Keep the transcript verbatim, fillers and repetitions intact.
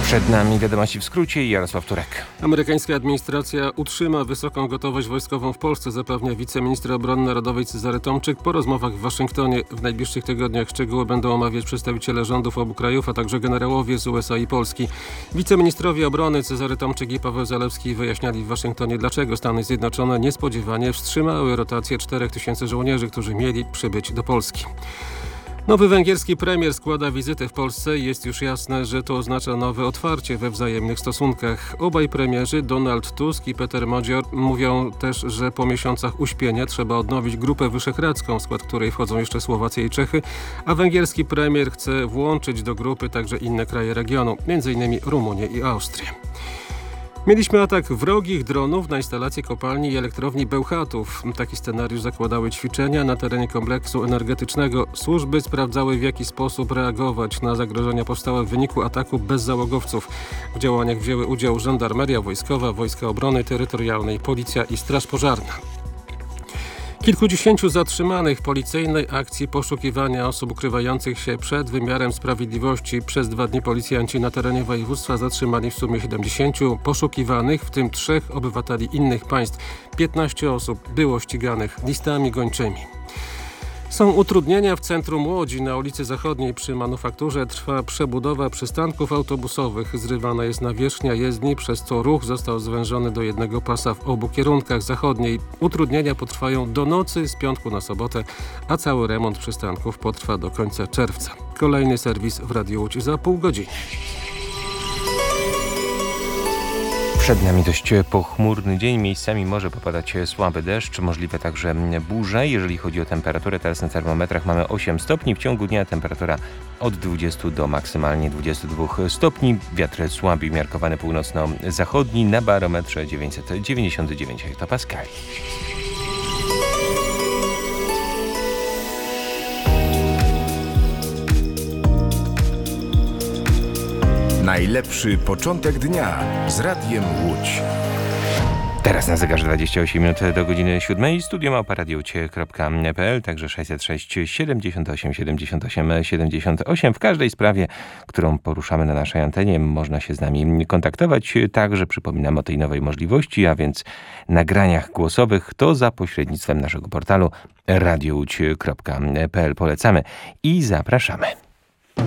Przed nami wiadomości w skrócie i Jarosław Turek. Amerykańska administracja utrzyma wysoką gotowość wojskową w Polsce, zapewnia wiceminister obrony narodowej Cezary Tomczyk. Po rozmowach w Waszyngtonie w najbliższych tygodniach szczegóły będą omawiać przedstawiciele rządów obu krajów, a także generałowie z U S A i Polski. Wiceministrowie obrony Cezary Tomczyk i Paweł Zalewski wyjaśniali w Waszyngtonie, dlaczego Stany Zjednoczone niespodziewanie wstrzymały rotację czterech tysięcy żołnierzy, którzy mieli przybyć do Polski. Nowy węgierski premier składa wizytę w Polsce i jest już jasne, że to oznacza nowe otwarcie we wzajemnych stosunkach. Obaj premierzy, Donald Tusk i Peter Modzior, mówią też, że po miesiącach uśpienia trzeba odnowić Grupę Wyszehradzką, w skład której wchodzą jeszcze Słowacja i Czechy, a węgierski premier chce włączyć do grupy także inne kraje regionu, między innymi Rumunię i Austrię. Mieliśmy atak wrogich dronów na instalację kopalni i elektrowni Bełchatów. Taki scenariusz zakładały ćwiczenia na terenie kompleksu energetycznego. Służby sprawdzały, w jaki sposób reagować na zagrożenia powstałe w wyniku ataku bezzałogowców. W działaniach wzięły udział Żandarmeria Wojskowa, Wojska Obrony Terytorialnej, Policja i Straż Pożarna. Kilkudziesięciu zatrzymanych w policyjnej akcji poszukiwania osób ukrywających się przed wymiarem sprawiedliwości. Przez dwa dni policjanci na terenie województwa zatrzymali w sumie siedemdziesięciu poszukiwanych, w tym trzech obywateli innych państw. piętnaście osób było ściganych listami gończymi. Są utrudnienia w centrum Łodzi. Na ulicy Zachodniej przy Manufakturze trwa przebudowa przystanków autobusowych. Zrywana jest nawierzchnia jezdni, przez co ruch został zwężony do jednego pasa w obu kierunkach zachodniej. Utrudnienia potrwają do nocy z piątku na sobotę, a cały remont przystanków potrwa do końca czerwca. Kolejny serwis w Radiu Łódź za pół godziny. Przed nami dość pochmurny dzień, miejscami może popadać słaby deszcz, możliwe także burze. Jeżeli chodzi o temperaturę, teraz na termometrach mamy osiem stopni, w ciągu dnia temperatura od dwudziestu do maksymalnie dwudziestu dwóch stopni. Wiatr słaby umiarkowany północno-zachodni, na barometrze dziewięćset dziewięćdziesiąt dziewięć hektopaskali. Najlepszy początek dnia z Radiem Łódź. Teraz na zegarze dwadzieścia osiem minut do godziny siódmej. Studio małpa radio łocie kropka p l, także sześćset sześć siedemdziesiąt osiem siedemdziesiąt osiem siedemdziesiąt osiem. W każdej sprawie, którą poruszamy na naszej antenie, można się z nami kontaktować. Także przypominam o tej nowej możliwości, a więc nagraniach głosowych, to za pośrednictwem naszego portalu radio łódź kropka p l. Polecamy i zapraszamy.